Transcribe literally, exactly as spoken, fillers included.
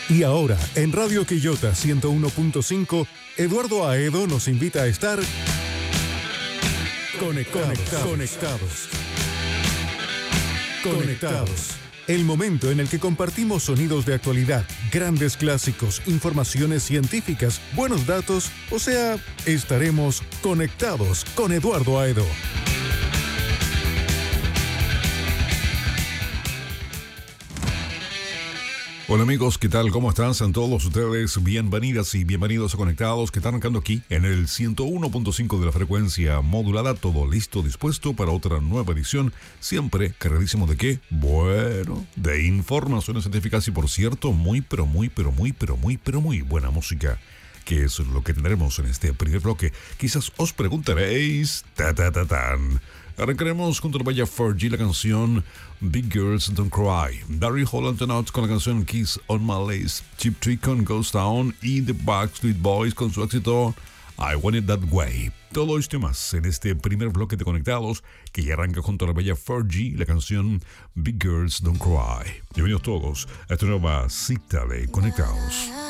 Y ahora, en Radio Quillota ciento uno punto cinco, Eduardo Aedo nos invita a estar conectados. Conectados. Conectados. Conectados. El momento en el que compartimos sonidos de actualidad, grandes clásicos, informaciones científicas, buenos datos, o sea, estaremos conectados con Eduardo Aedo. Hola amigos, ¿qué tal? ¿Cómo están? Sean todos ustedes bienvenidas y bienvenidos a Conectados, que están arrancando aquí en el ciento uno punto cinco de la frecuencia modulada. Todo listo, dispuesto para otra nueva edición, siempre cargadísimo de qué, bueno, de informaciones científicas y, por cierto, muy, pero muy, pero muy, pero muy, pero muy buena música, que es lo que tendremos en este primer bloque. Quizás os preguntaréis, ta ta ta tan. Arrancaremos junto a la bella Fergie la canción Big Girls Don't Cry, Barry Holland and Out con la canción Kiss on My List, Chip Trick con Ghost Town y The Backstreet Boys con su éxito I Want It That Way. Todo esto y más en este primer bloque de Conectados, que ya arranca junto a la bella Fergie la canción Big Girls Don't Cry. Bienvenidos todos a esta nueva cita de Conectados.